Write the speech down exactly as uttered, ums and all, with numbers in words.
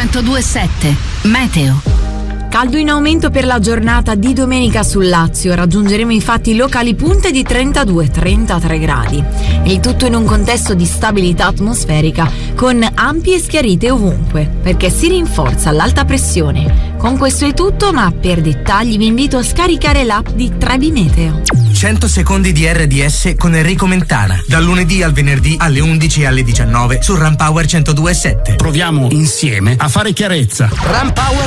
centodue e sette Meteo. Caldo in aumento per la giornata di domenica sul Lazio, raggiungeremo infatti locali punte di trentadue trentatré gradi. Il tutto in un contesto di stabilità atmosferica con ampie schiarite ovunque, perché si rinforza l'alta pressione. Con questo è tutto, ma per dettagli vi invito a scaricare l'app di Trebi Meteo. cento secondi di R D S con Enrico Mentana, dal lunedì al venerdì alle undici e alle diciannove su Ram Power centodue e sette. Proviamo insieme a fare chiarezza. Ram Power